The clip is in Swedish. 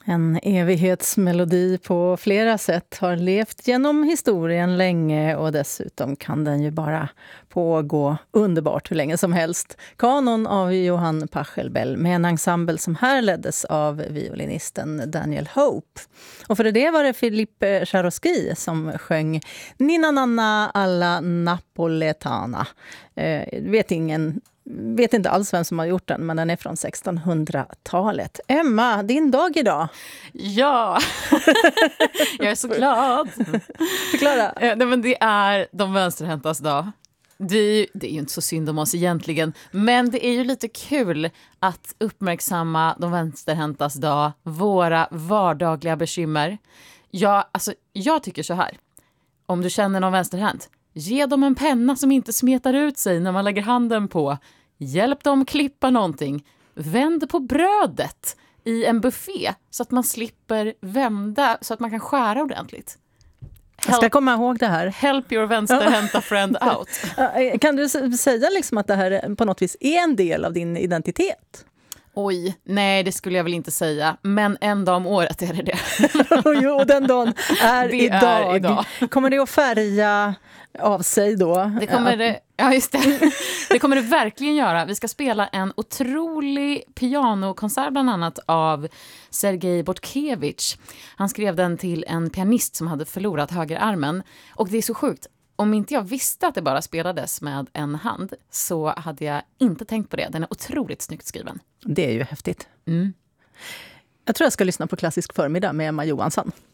En evighetsmelodi på flera sätt har levt genom historien länge och dessutom kan den ju bara pågå underbart hur länge som helst. Kanon av Johann Pachelbel med en ensemble som här leddes av violinisten Daniel Hope. Och för det var det Philippe Jaroski som sjöng Ninna Nanna alla Napoletana. Vet inte alls vem som har gjort den, men den är från 1600-talet. Emma, din dag idag? Ja, jag är så glad. Förklara. Nej, men det är de vänsterhäntas dag. Det är ju inte så synd om oss egentligen, men det är ju lite kul att uppmärksamma de vänsterhäntas dag, våra vardagliga bekymmer. Jag tycker så här, om du känner någon vänsterhänt, ge dem en penna som inte smetar ut sig när man lägger handen på. Hjälp dem klippa någonting. Vänd på brödet i en buffé så att man slipper vända, så att man kan skära ordentligt. Jag ska komma ihåg det här. Help your vänsterhänta friend out. Kan du säga liksom att det här på något vis är en del av din identitet? Oj, nej det skulle jag väl inte säga. Men en dag om året är det. Jo, den dagen är idag. Kommer det att färga av sig då? Det kommer det, ja just det. Det kommer det verkligen göra. Vi ska spela en otrolig pianokonsert bland annat av Sergej Bortkevich. Han skrev den till en pianist som hade förlorat högerarmen. Och det är så sjukt. Om inte jag visste att det bara spelades med en hand så hade jag inte tänkt på det. Den är otroligt snyggt skriven. Det är ju häftigt. Mm. Jag tror jag ska lyssna på Klassisk förmiddag med Emma Johansson.